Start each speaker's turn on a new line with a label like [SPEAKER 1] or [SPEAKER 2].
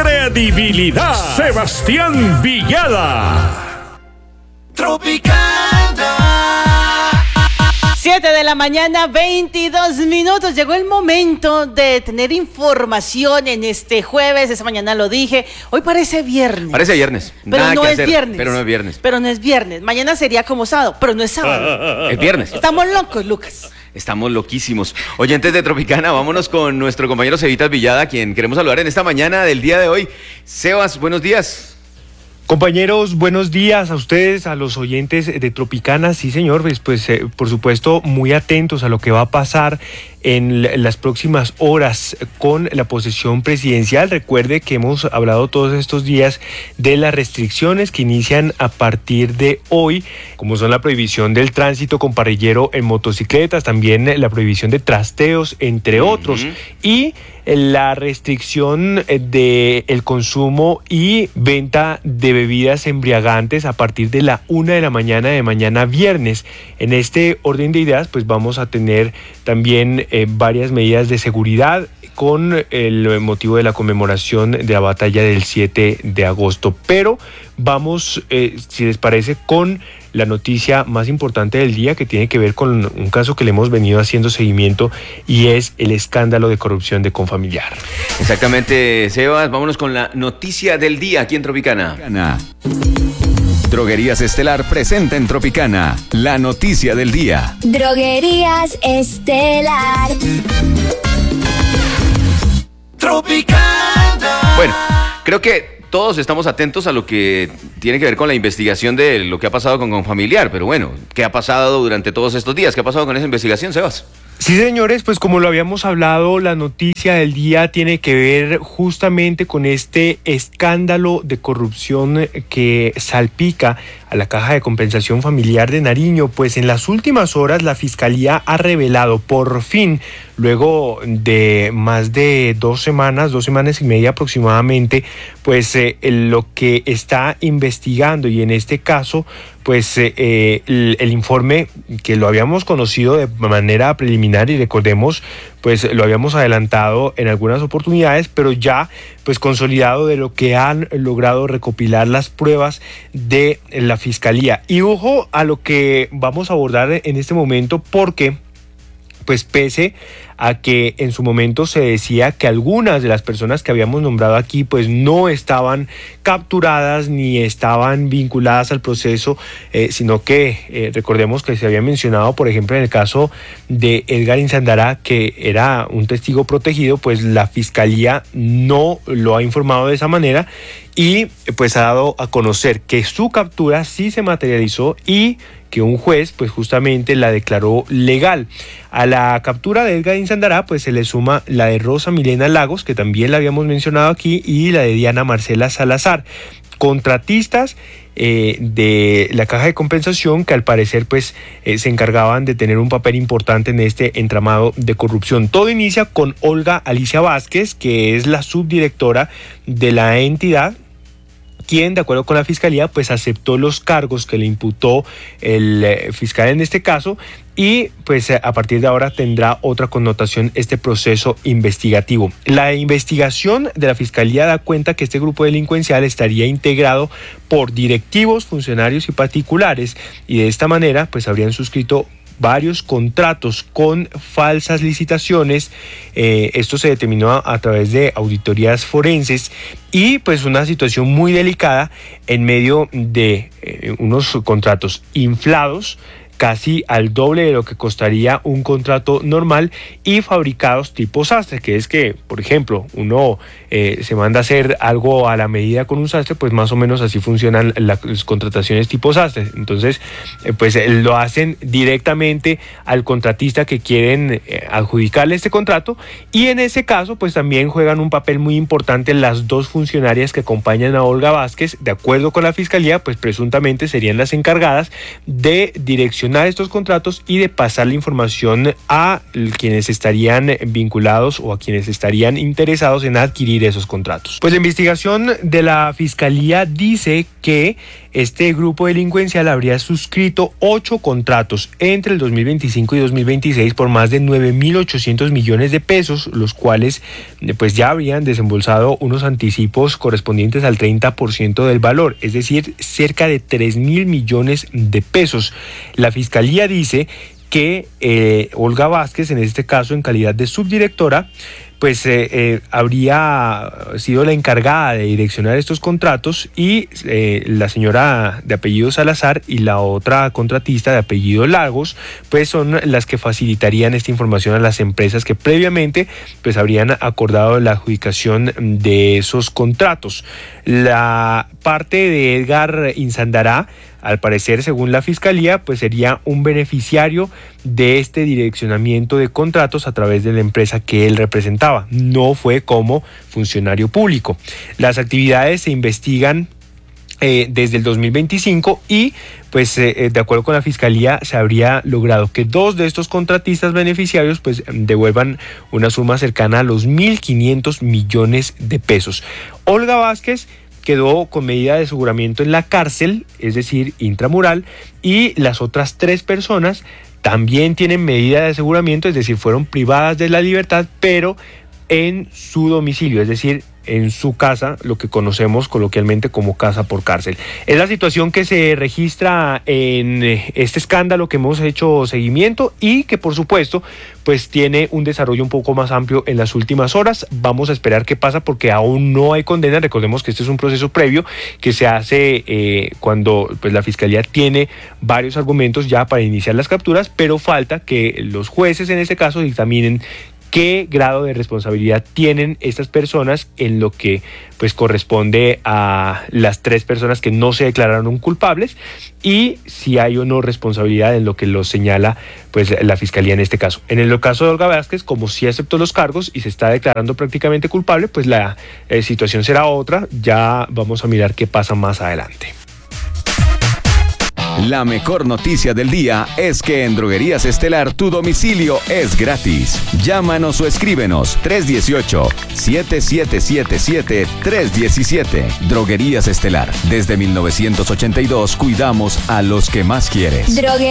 [SPEAKER 1] credibilidad. Sebastián Villada.
[SPEAKER 2] Tropicana. 7 de la mañana, 22 minutos. Llegó el momento de tener información en este jueves. Esa mañana lo dije. Hoy parece viernes.
[SPEAKER 3] Parece viernes.
[SPEAKER 2] Pero no es viernes.
[SPEAKER 3] Pero no es viernes.
[SPEAKER 2] Pero no es viernes. Mañana sería como sábado, pero no es sábado.
[SPEAKER 3] Es viernes.
[SPEAKER 2] Estamos locos, Lucas.
[SPEAKER 3] Estamos loquísimos. Oyentes de Tropicana, vámonos con nuestro compañero Sevitas Villada, quien queremos saludar en esta mañana del día de hoy. Sebas, buenos días.
[SPEAKER 4] Compañeros, buenos días a ustedes, a los oyentes de Tropicana. Sí, señor, pues por supuesto, muy atentos a lo que va a pasar en las próximas horas con la posesión presidencial. Recuerde que hemos hablado todos estos días de las restricciones que inician a partir de hoy, como son la prohibición del tránsito con parrillero en motocicletas, también la prohibición de trasteos, entre otros, y la restricción de el consumo y venta de bebidas embriagantes a partir de la 1 de la mañana de mañana viernes. En este orden de ideas, pues vamos a tener también varias medidas de seguridad con el motivo de la conmemoración de la batalla del 7 de agosto. Pero vamos, si les parece, con la noticia más importante del día, que tiene que ver con un caso que le hemos venido haciendo seguimiento, y es el escándalo de corrupción de Confamiliar.
[SPEAKER 3] Exactamente, Sebas. Vámonos con la noticia del día aquí en Tropicana.
[SPEAKER 5] Droguerías Estelar presenta en Tropicana la noticia del día.
[SPEAKER 6] Droguerías Estelar.
[SPEAKER 2] Tropicana.
[SPEAKER 3] Bueno, creo que todos estamos atentos a lo que tiene que ver con la investigación de lo que ha pasado con Confamiliar, pero bueno, ¿qué ha pasado durante todos estos días? ¿Qué ha pasado con esa investigación, Sebas?
[SPEAKER 4] Sí, señores, pues como lo habíamos hablado, la noticia del día tiene que ver justamente con este escándalo de corrupción que salpica a la Caja de Compensación Familiar de Nariño. Pues en las últimas horas la Fiscalía ha revelado por fin, luego de más de 2 semanas y media aproximadamente, pues lo que está investigando, y en este caso pues el informe que lo habíamos conocido de manera preliminar, y recordemos, pues lo habíamos adelantado en algunas oportunidades, pero ya pues consolidado de lo que han logrado recopilar las pruebas de la Fiscalía. Y ojo a lo que vamos a abordar en este momento, porque pues pese a que en su momento se decía que algunas de las personas que habíamos nombrado aquí pues no estaban capturadas ni estaban vinculadas al proceso, sino que recordemos que se había mencionado, por ejemplo, en el caso de Edgar Insandará, que era un testigo protegido, pues la Fiscalía no lo ha informado de esa manera, y pues ha dado a conocer que su captura sí se materializó y que un juez pues justamente la declaró legal. A la captura de Edgar Insandará pues se le suma la de Rosa Milena Lagos, que también la habíamos mencionado aquí, y la de Diana Marcela Salazar, contratistas de la Caja de Compensación, que al parecer pues se encargaban de tener un papel importante en este entramado de corrupción. Todo inicia con Olga Alicia Vázquez, que es la subdirectora de la entidad, quien, de acuerdo con la Fiscalía, pues aceptó los cargos que le imputó el fiscal en este caso, y pues a partir de ahora tendrá otra connotación este proceso investigativo. La investigación de la Fiscalía da cuenta que este grupo delincuencial estaría integrado por directivos, funcionarios y particulares, y de esta manera pues habrían suscrito varios contratos con falsas licitaciones. Esto se determinó a través de auditorías forenses, y pues una situación muy delicada en medio de unos contratos inflados casi al doble de lo que costaría un contrato normal, y fabricados tipo sastre, que es que, por ejemplo, uno se manda a hacer algo a la medida con un sastre, pues más o menos así funcionan las contrataciones tipo sastre. Entonces, pues lo hacen directamente al contratista que quieren adjudicarle este contrato, y en ese caso, pues también juegan un papel muy importante las dos funcionarias que acompañan a Olga Vázquez. De acuerdo con la Fiscalía, pues presuntamente serían las encargadas de dirección gestionar estos contratos y de pasar la información a quienes estarían vinculados o a quienes estarían interesados en adquirir esos contratos. Pues la investigación de la Fiscalía dice que este grupo delincuencial habría suscrito 8 contratos entre el 2025 y 2026 por más de 9.800 millones de pesos, los cuales pues ya habrían desembolsado unos anticipos correspondientes al 30% del valor, es decir, cerca de 3.000 millones de pesos. La Fiscalía dice que Olga Vázquez, en este caso en calidad de subdirectora, pues habría sido la encargada de direccionar estos contratos y la señora de apellido Salazar y la otra contratista de apellido Lagos, pues son las que facilitarían esta información a las empresas que previamente pues habrían acordado la adjudicación de esos contratos. La parte de Edgar Insandará, al parecer, según la Fiscalía, pues sería un beneficiario de este direccionamiento de contratos a través de la empresa que él representaba. No fue como funcionario público. Las actividades se investigan desde el 2025 y pues de acuerdo con la Fiscalía se habría logrado que 2 de estos contratistas beneficiarios pues devuelvan una suma cercana a los 1.500 millones de pesos. Olga Vázquez quedó con medida de aseguramiento en la cárcel, es decir, intramural, y las otras 3 personas también tienen medida de aseguramiento, es decir, fueron privadas de la libertad, pero en su domicilio, es decir, en su casa, lo que conocemos coloquialmente como casa por cárcel. Es la situación que se registra en este escándalo que hemos hecho seguimiento y que por supuesto pues tiene un desarrollo un poco más amplio en las últimas horas. Vamos a esperar qué pasa porque aún no hay condena. Recordemos que este es un proceso previo que se hace cuando pues la Fiscalía tiene varios argumentos ya para iniciar las capturas, pero falta que los jueces en este caso dictaminen qué grado de responsabilidad tienen estas personas en lo que pues corresponde a las 3 personas que no se declararon culpables y si hay o no responsabilidad en lo que los señala pues la Fiscalía en este caso. En el caso de Olga Vázquez, como sí aceptó los cargos y se está declarando prácticamente culpable, pues la situación será otra. Ya vamos a mirar qué pasa más adelante.
[SPEAKER 5] La mejor noticia del día es que en Droguerías Estelar tu domicilio es gratis. Llámanos o escríbenos 318-7777-317. Droguerías Estelar. Desde 1982 cuidamos a los que más quieres.